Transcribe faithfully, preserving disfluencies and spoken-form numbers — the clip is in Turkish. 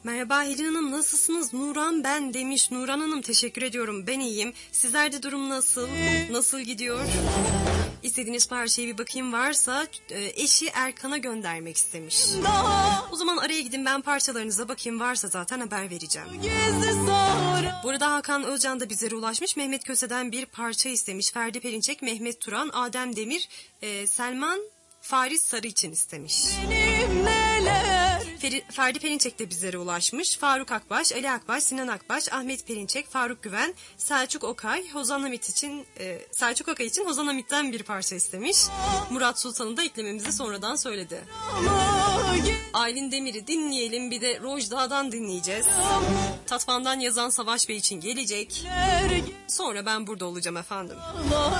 Merhaba Helin Hanım, nasılsınız? Nuran ben demiş. Nuran Hanım teşekkür ediyorum, ben iyiyim. Sizlerde durum nasıl? Nasıl gidiyor? İstediğiniz parçayı bir bakayım, varsa eşi Erkan'a göndermek istemiş. O zaman araya gidin, ben parçalarınıza bakayım, varsa zaten haber vereceğim. Bu arada Hakan Özcan da bizlere ulaşmış. Mehmet Köse'den bir parça istemiş. Ferdi Perinçek, Mehmet Turan, Adem Demir, e, Selman Faris Sarı için istemiş. Feri, Ferdi Perinçek de bizlere ulaşmış. Faruk Akbaş, Ali Akbaş, Sinan Akbaş, Ahmet Perinçek, Faruk Güven, Selçuk Okay, Hozan Hamit için e, Selçuk Okay için Hozan Hamit'ten bir parça istemiş. Murat Sultan'ı da eklememizi sonradan söyledi. Aylin Demir'i dinleyelim, bir de Rojda'dan dinleyeceğiz. Tatvan'dan yazan Savaş Bey için gelecek. Sonra ben burada olacağım efendim.